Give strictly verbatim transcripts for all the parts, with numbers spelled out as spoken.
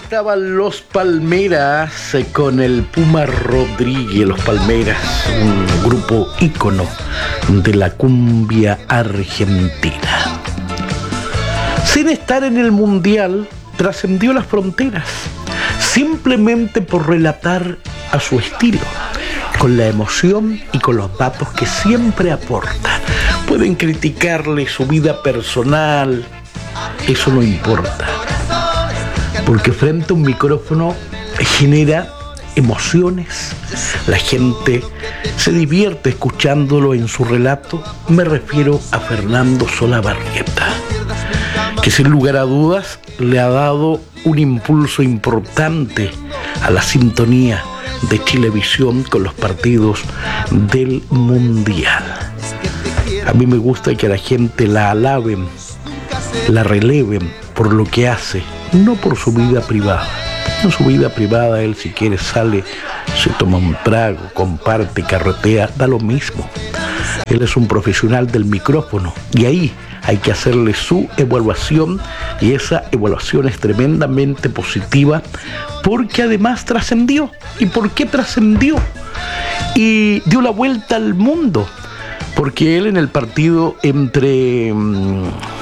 estaban los Palmeras eh, con el Puma Rodríguez. Los Palmeras, un grupo ícono de la cumbia argentina. Sin estar en el mundial, trascendió las fronteras, simplemente por relatar a su estilo, con la emoción y con los datos que siempre aporta. Pueden criticarle su vida personal, eso no importa, porque frente a un micrófono genera emociones, la gente se divierte escuchándolo en su relato. Me refiero a Fernando Solabarrieta, que sin lugar a dudas le ha dado un impulso importante a la sintonía de Chilevisión con los partidos del Mundial. A mí me gusta que la gente la alaben, la releven por lo que hace, no por su vida privada. En su vida privada él, si quiere, sale, se toma un trago, comparte, carretea, da lo mismo. Él es un profesional del micrófono y ahí hay que hacerle su evaluación, y esa evaluación es tremendamente positiva porque además trascendió. ¿Y por qué trascendió? Y dio la vuelta al mundo, porque él en el partido entre um,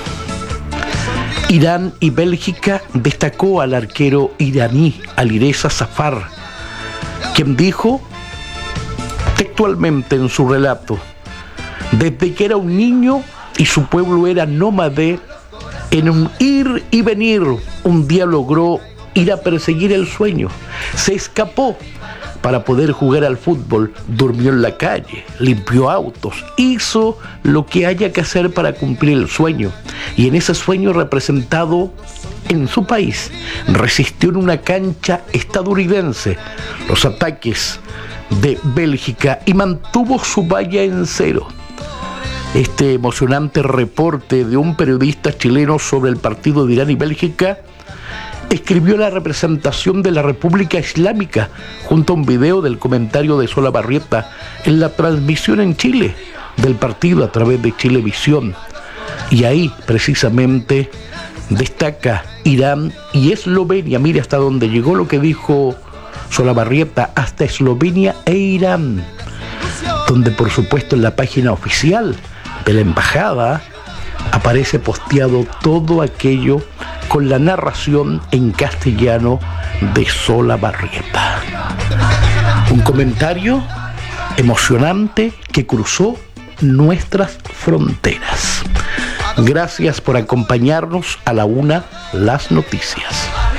Irán y Bélgica destacó al arquero iraní Alireza Zafar, quien dijo textualmente en su relato: desde que era un niño y su pueblo era nómade, en un ir y venir, un día logró ir a perseguir el sueño. Se escapó para poder jugar al fútbol, durmió en la calle, limpió autos, hizo lo que haya que hacer para cumplir el sueño. Y en ese sueño representado en su país, resistió en una cancha estadounidense los ataques de Bélgica y mantuvo su valla en cero. Este emocionante reporte de un periodista chileno sobre el partido de Irán y Bélgica escribió la representación de la República Islámica junto a un video del comentario de Solabarrieta en la transmisión en Chile del partido a través de Chilevisión. Y ahí precisamente destaca Irán y Eslovenia. Mire hasta dónde llegó lo que dijo Solabarrieta, hasta Eslovenia e Irán, donde por supuesto en la página oficial de la embajada aparece posteado todo aquello con la narración en castellano de Solabarrieta. Un comentario emocionante que cruzó nuestras fronteras. Gracias por acompañarnos a la una, las noticias.